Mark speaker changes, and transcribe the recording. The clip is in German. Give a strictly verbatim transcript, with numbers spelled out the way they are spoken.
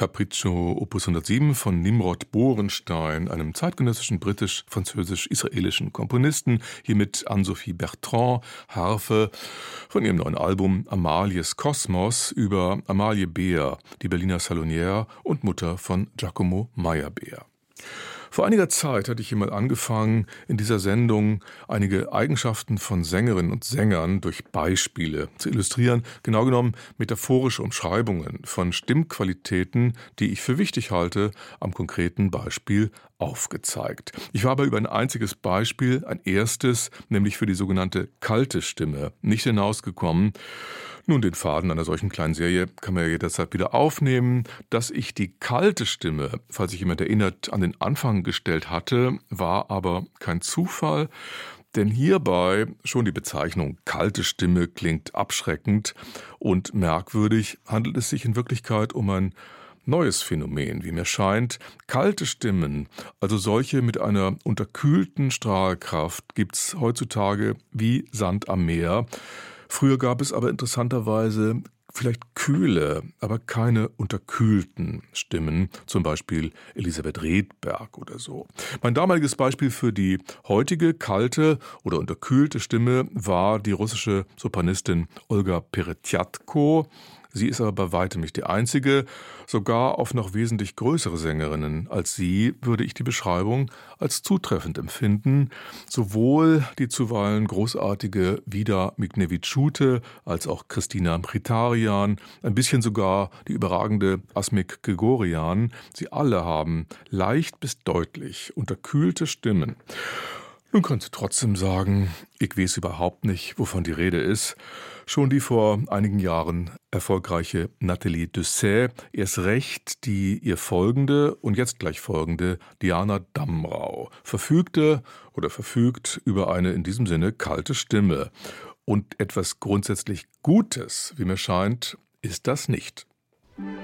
Speaker 1: Capriccio Opus hundertsieben von Nimrod Borenstein, einem zeitgenössischen britisch-französisch-israelischen Komponisten, hier mit Anne-Sophie Bertrand, Harfe, von ihrem neuen Album Amalies Kosmos über Amalie Beer, die Berliner Salonière und Mutter von Giacomo Meyerbeer. Vor einiger Zeit hatte ich hier mal angefangen, in dieser Sendung einige Eigenschaften von Sängerinnen und Sängern durch Beispiele zu illustrieren, genau genommen metaphorische Umschreibungen von Stimmqualitäten, die ich für wichtig halte, am konkreten Beispiel aufgezeigt. Ich war aber über ein einziges Beispiel, ein erstes, nämlich für die sogenannte kalte Stimme, nicht hinausgekommen. Nun, den Faden einer solchen kleinen Serie kann man ja jederzeit wieder aufnehmen. Dass ich die kalte Stimme, falls sich jemand erinnert, an den Anfang gestellt hatte, war aber kein Zufall. Denn hierbei schon die Bezeichnung kalte Stimme klingt abschreckend und merkwürdig, handelt es sich in Wirklichkeit um ein neues Phänomen, wie mir scheint. Kalte Stimmen, also solche mit einer unterkühlten Strahlkraft, gibt's heutzutage wie Sand am Meer. Früher gab es aber interessanterweise vielleicht kühle, aber keine unterkühlten Stimmen, zum Beispiel Elisabeth Redberg oder so. Mein damaliges Beispiel für die heutige kalte oder unterkühlte Stimme war die russische Sopranistin Olga Peretjatko. Sie ist aber bei weitem nicht die einzige. Sogar auf noch wesentlich größere Sängerinnen als sie würde ich die Beschreibung als zutreffend empfinden. Sowohl die zuweilen großartige Vida Mignevičiūtė als auch Christina Mkhitaryan, ein bisschen sogar die überragende Asmik Grigoryan. Sie alle haben leicht bis deutlich unterkühlte Stimmen. Nun kannst du trotzdem sagen, ich weiß überhaupt nicht, wovon die Rede ist. Schon die vor einigen Jahren erfolgreiche Nathalie Dessay, erst recht die ihr folgende und jetzt gleich folgende Diana Damrau, verfügte oder verfügt über eine in diesem Sinne kalte Stimme. Und etwas grundsätzlich Gutes, wie mir scheint, ist das nicht.